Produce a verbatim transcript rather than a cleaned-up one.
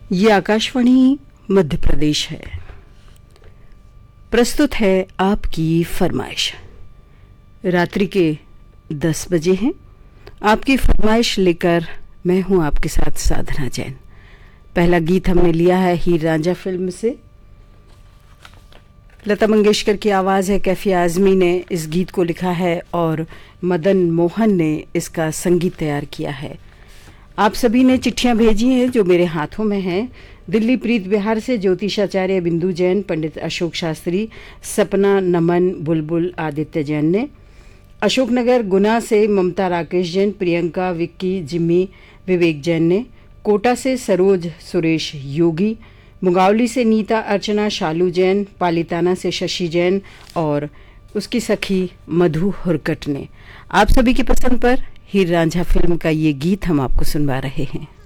ये आकाशवाणी मध्य प्रदेश है। प्रस्तुत है आपकी फरमाइश। रात्रि के दस बजे हैं। आपकी फरमाइश लेकर मैं हूं आपके साथ साधना जैन। पहला गीत हमने लिया है हीर रांझा फिल्म से। लता मंगेशकर की आवाज़ है, कैफी आज़मी ने इस गीत को लिखा है और मदन मोहन ने इसका संगीत तैयार किया है। आप सभी ने चिट्ठियां भेजी हैं जो मेरे हाथों में हैं। दिल्ली प्रीत बिहार से ज्योतिषाचार्य बिंदु जैन, पंडित अशोक शास्त्री, सपना, नमन, बुलबुल, आदित्य जैन ने। अशोकनगर गुना से ममता राकेश जैन, प्रियंका, विक्की, जिम्मी, विवेक जैन ने। कोटा से सरोज सुरेश योगी, मुगावली से नीता अर्चना शालू जैन, पालिताना से शशि जैन और उसकी सखी मधु हुरकट ने। आप सभी की पसंद पर हीर रांझा फिल्म का ये गीत हम आपको सुनवा रहे हैं।